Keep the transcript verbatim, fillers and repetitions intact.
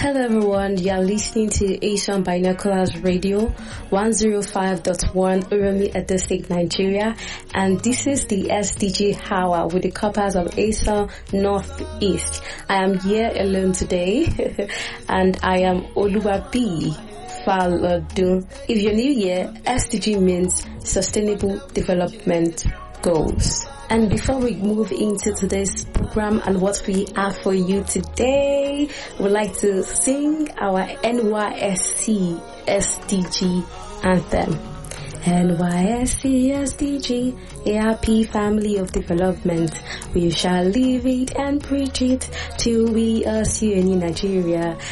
Hello everyone, you are listening to Asian Binoculars Radio one oh five point one Uromi Edo State, Nigeria, and this is the S D G Hour with the corpus of Asian Northeast. I am here alone today and I am Oluwabi Falodun. If you're new here, S D G means Sustainable Development Goals. And before we move into today's program and what we have for you today, we'd like to sing our N Y S C S D G anthem. N Y S C S D G, a happy family of development. We shall live it and preach it till we are seeing in Nigeria.